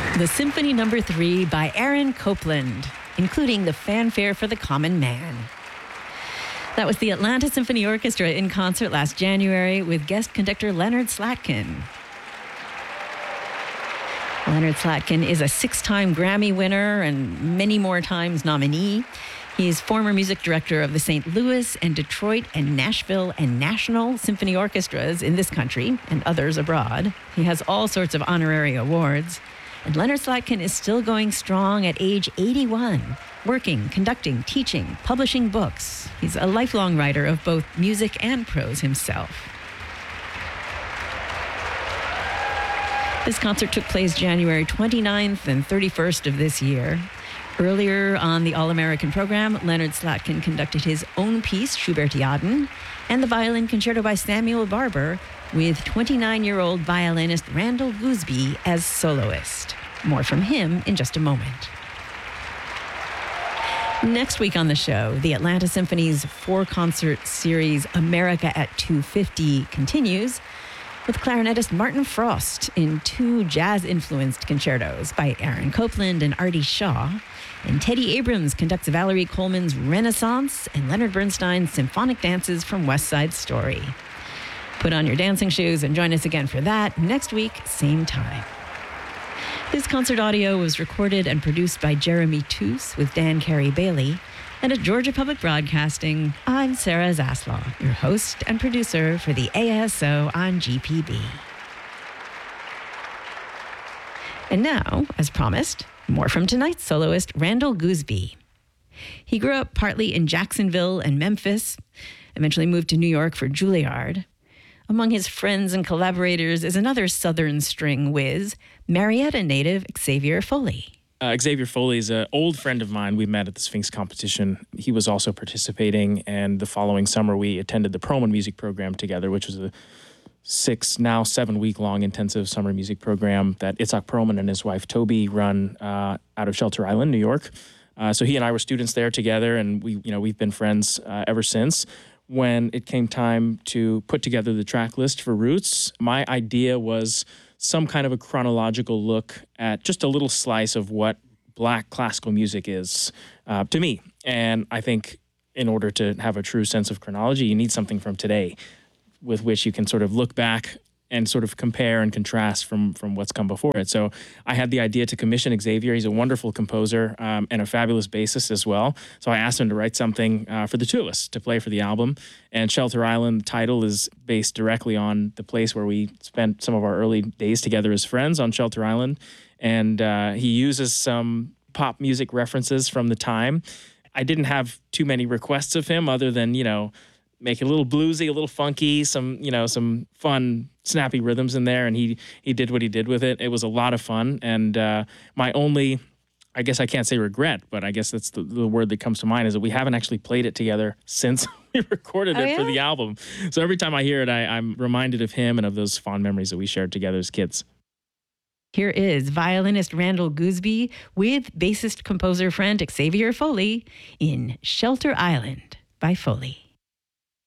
The Symphony No. 3 by Aaron Copland, including the fanfare for the common man. That was the Atlanta Symphony Orchestra in concert last January with guest conductor Leonard Slatkin. Leonard Slatkin is a 6-time Grammy winner and many more times nominee. He's former music director of the St. Louis and Detroit and Nashville and National Symphony Orchestras in this country and others abroad. He has all sorts of honorary awards. And Leonard Slatkin is still going strong at age 81, working, conducting, teaching, publishing books. He's a lifelong writer of both music and prose himself. This concert took place January 29th and 31st of this year. Earlier on the All-American program, Leonard Slatkin conducted his own piece, Schubertiaden, and the violin concerto by Samuel Barber, with 29-year-old violinist Randall Gooseby as soloist. More from him in just a moment. Next week on the show, the Atlanta Symphony's 4-concert series America at 250 continues with clarinetist Martin Frost in 2 jazz-influenced concertos by Aaron Copland and Artie Shaw. And Teddy Abrams conducts Valerie Coleman's Renaissance and Leonard Bernstein's symphonic dances from West Side Story. Put on your dancing shoes and join us again for that next week, same time. This concert audio was recorded and produced by Jeremy Toos with Dan Carey Bailey. And at Georgia Public Broadcasting, I'm Sarah Zaslaw, your host and producer for the ASO on GPB. And now, as promised, more from tonight's soloist, Randall Gooseby. He grew up partly in Jacksonville and Memphis, eventually moved to New York for Juilliard. Among his friends and collaborators is another Southern string whiz, Marietta native Xavier Foley. Xavier Foley is an old friend of mine. We met at the Sphinx competition. He was also participating, and the following summer we attended the Perlman music program together, which was a 7-week-long intensive summer music program that Itzhak Perlman and his wife Toby run out of Shelter Island, New York. So he and I were students there together, and we've been friends ever since. When it came time to put together the track list for Roots, my idea was some kind of a chronological look at just a little slice of what Black classical music is to me. And I think in order to have a true sense of chronology, you need something from today with which you can sort of look back and sort of compare and contrast from what's come before it. So I had the idea to commission Xavier. He's a wonderful composer and a fabulous bassist as well. So I asked him to write something for the two of us to play for the album. And Shelter Island, the title is based directly on the place where we spent some of our early days together as friends on Shelter Island. And he uses some pop music references from the time. I didn't have too many requests of him other than, make it a little bluesy, a little funky, some fun, snappy rhythms in there, and he did what he did with it. It was a lot of fun, and my only, I guess I can't say regret, but I guess that's the word that comes to mind, is that we haven't actually played it together since we recorded it for the album. So every time I hear it, I'm reminded of him and of those fond memories that we shared together as kids. Here is violinist Randall Gooseby with bassist composer friend Xavier Foley in Shelter Island by Foley.